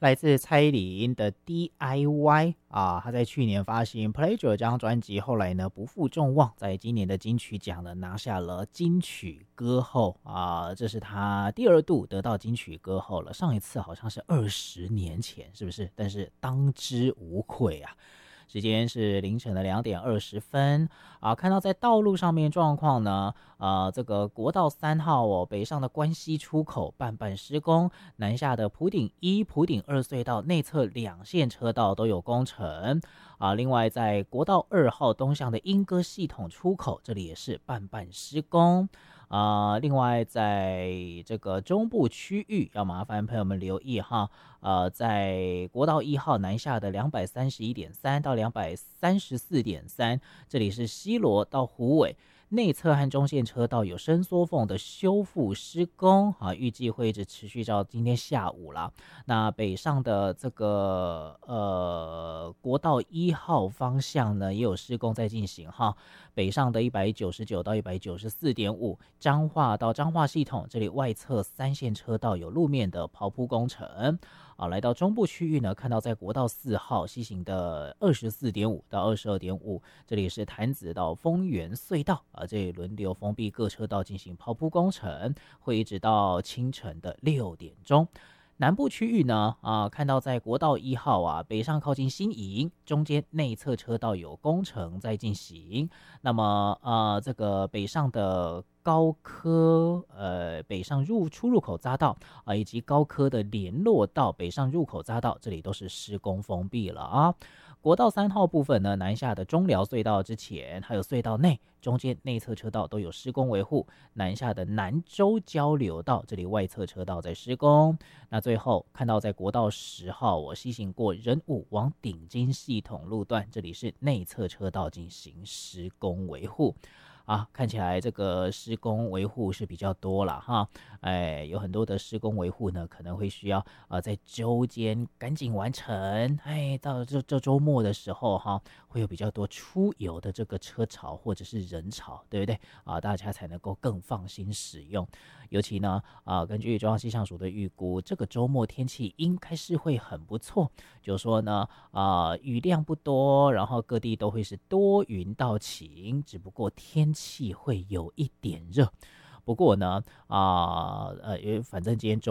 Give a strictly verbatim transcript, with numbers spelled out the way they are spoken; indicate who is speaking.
Speaker 1: 来自蔡依林的 D I Y 啊，她在去年发行 Pleasure 这张专辑，后来呢不负众望，在今年的金曲奖呢拿下了金曲歌后啊，这是她第二度得到金曲歌后了，上一次好像是二十年前，是不是？但是当之无愧啊。时间是凌晨的两点二十分啊，看到在道路上面状况呢，呃，这个国道三号哦，北上的关西出口半半施工，南下的埔顶一、埔顶二隧道内侧两线车道都有工程啊。另外，在国道二号东向的莺歌系统出口，这里也是半半施工。啊，另外在这个中部区域，要麻烦朋友们留意哈，呃，在国道一号南下的两百三十一点三到两百三十四点三，这里是西螺到虎尾。内侧和中线车道有伸缩缝的修复施工啊，预计会一直持续到今天下午啦。那北上的这个呃国道一号方向呢，也有施工在进行哈。北上的一百九十九到一百九十四点五，彰化到彰化系统，这里外侧三线车道有路面的刨铺工程。啊，来到中部区域呢，看到在国道四号西行的二十四点五到二十二点五，这里是潭子到丰原隧道啊，这里轮流封闭各车道进行刨铺工程，会一直到清晨的六点钟。南部区域呢，啊，看到在国道一号啊，北上靠近新营，中间内侧车道有工程在进行。那么，呃，这个北上的高科，呃，北上入出入口匝道啊，以及高科的联络道北上入口匝道，这里都是施工封闭了啊。国道三号部分呢，南下的中寮隧道之前，还有隧道内中间内侧车道都有施工维护。南下的南州交流道，这里外侧车道在施工。那最后看到在国道十号，我西行过仁武往顶金系统路段，这里是内侧车道进行施工维护。啊，看起来这个施工维护是比较多了哈，哎，有很多的施工维护呢，可能会需要啊、呃、在周间赶紧完成，哎，到这这周末的时候哈，会有比较多出游的这个车潮或者是人潮，对不对啊？大家才能够更放心使用。尤其呢，啊、呃，根据中央气象署的预估，这个周末天气应该是会很不错，就是说呢，啊、呃，雨量不多，然后各地都会是多云到晴，只不过天气会有一点热。不过呢，啊、呃，呃，反正今天周